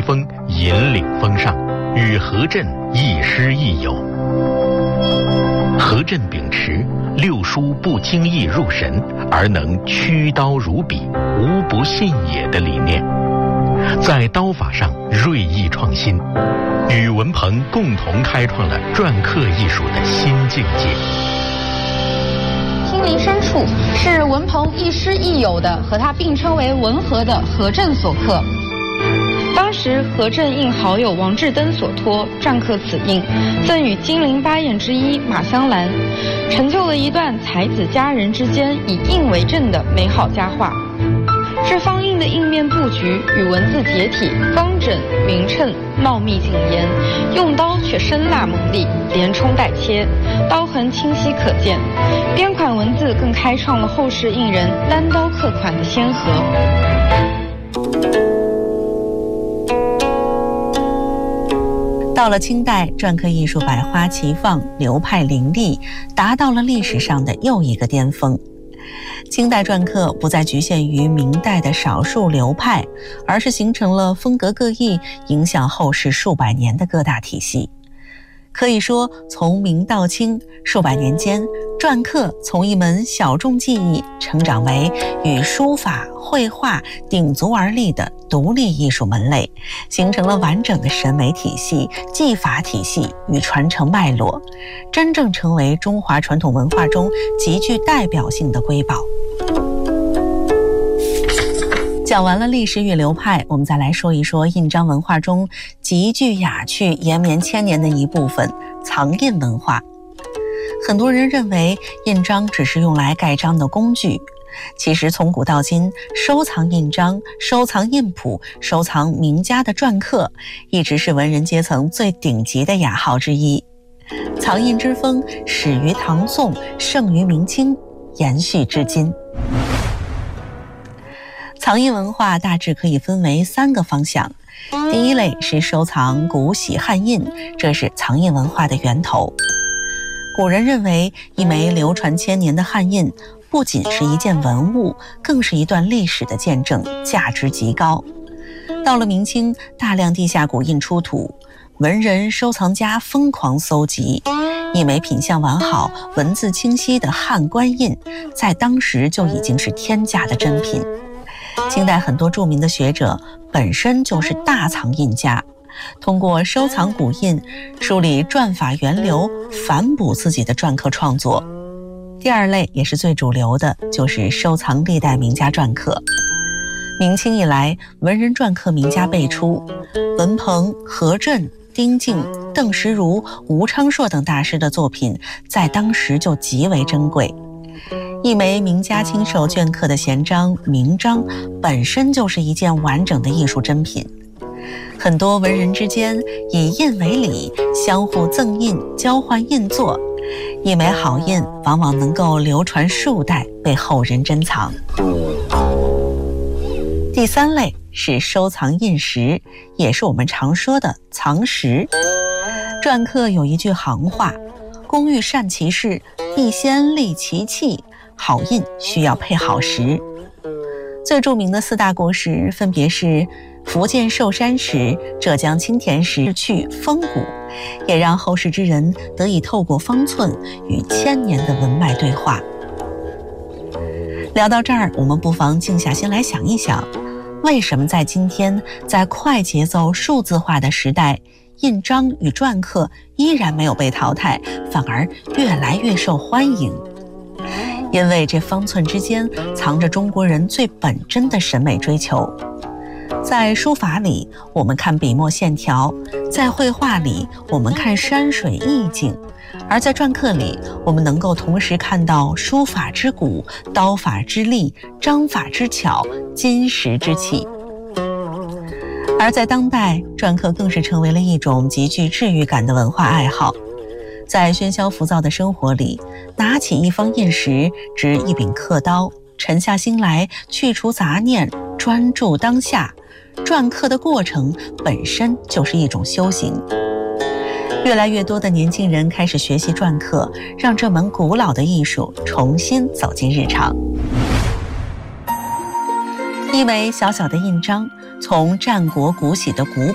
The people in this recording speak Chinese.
风引领风尚，与何震亦师亦友。何震秉持六书不经意入神，而能驱刀如笔，无不信也的理念，在刀法上锐意创新，与文鹏共同开创了篆刻艺术的新境界。 亲临深处是文鹏亦师亦友的和他并称为文和的何震所刻。当时何震应好友王志登所托，篆刻此印，赠与金陵八艳之一马香兰，成就了一段才子佳人之间以印为证的美好佳话。这方印的印面布局与文字结体方整匀称，茂密紧严，用刀却生辣猛利，连冲带切，刀痕清晰可见。边款文字更开创了后世印人单刀刻款的先河。 到了清代，篆刻艺术百花齐放，流派林立，达到了历史上的又一个巅峰。清代篆刻不再局限于明代的少数流派，而是形成了风格各异、影响后世数百年的各大体系。可以说，从明到清数百年间，篆刻从一门小众技艺成长为与书法、绘画鼎足而立的独立艺术门类，形成了完整的审美体系、技法体系与传承脉络，真正成为中华传统文化中极具代表性的瑰宝。讲完了历史与流派，我们再来说一说印章文化中极具雅趣、延绵千年的一部分——藏印文化。很多人认为印章只是用来盖章的工具，其实从古到今，收藏印章、收藏印谱、收藏名家的篆刻，一直是文人阶层最顶级的雅号之一。藏印之风始于唐宋，盛于明清，延续至今。藏印文化大致可以分为3个方向。第一类是收藏古玺汉印，这是藏印文化的源头。古人认为，一枚流传千年的汉印不仅是一件文物，更是一段历史的见证，价值极高。到了明清，大量地下古印出土，文人收藏家疯狂搜集，一枚品相完好、文字清晰的汉官印，在当时就已经是天价的珍品。清代很多著名的学者本身就是大藏印家，通过收藏古印，梳理篆法源流，反哺自己的篆刻创作。第二类也是最主流的，就是收藏历代名家篆刻。明清以来，文人篆刻名家辈出，文鹏、何震、丁敬、邓石如、吴昌硕等大师的作品在当时就极为珍贵。一枚名家亲手镌刻的闲章、名章，本身就是一件完整的艺术珍品。很多文人之间以印为礼，相互赠印，交换印作，一枚好印往往能够流传数代，被后人珍藏。第3类是收藏印石，也是我们常说的藏石。篆刻有一句行话：工欲善其事，必先利其器。好印需要配好石。最著名的4大国石分别是福建寿山石、浙江青田石去风骨，也让后世之人得以透过方寸与千年的文脉对话。聊到这儿，我们不妨静下心来想一想，为什么在今天，在快节奏数字化的时代，印章与篆刻依然没有被淘汰，反而越来越受欢迎？因为这方寸之间藏着中国人最本真的审美追求。在书法里，我们看笔墨线条；在绘画里，我们看山水意境；而在篆刻里，我们能够同时看到书法之古、刀法之利、章法之巧、金石之气。而在当代，篆刻更是成为了一种极具治愈感的文化爱好。在喧嚣浮躁的生活里，拿起一方印石，执一柄刻刀，沉下心来，去除杂念，专注当下。篆刻的过程本身就是一种修行。越来越多的年轻人开始学习篆刻，让这门古老的艺术重新走进日常。一枚小小的印章，从战国古玺的古